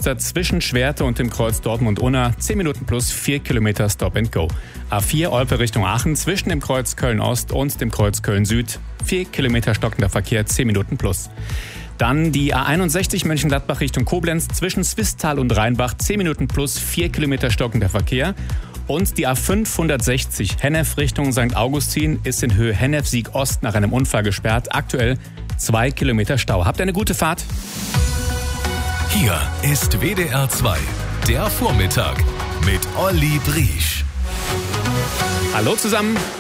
Münster zwischen Schwerte und dem Kreuz Dortmund-Unna 10 Minuten plus 4 Kilometer Stop and Go. A4 Olpe Richtung Aachen zwischen dem Kreuz Köln-Ost und dem Kreuz Köln-Süd 4 Kilometer stockender Verkehr 10 Minuten plus. Dann die A61 Mönchengladbach Richtung Koblenz zwischen Swisttal und Rheinbach 10 Minuten plus 4 Kilometer stockender Verkehr. Und die A560 Hennef Richtung St. Augustin ist in Höhe Hennef-Sieg Ost nach einem Unfall gesperrt. Aktuell 2 Kilometer Stau. Habt ihr eine gute Fahrt? Hier ist WDR 2, der Vormittag mit Olli Briesch. Hallo zusammen.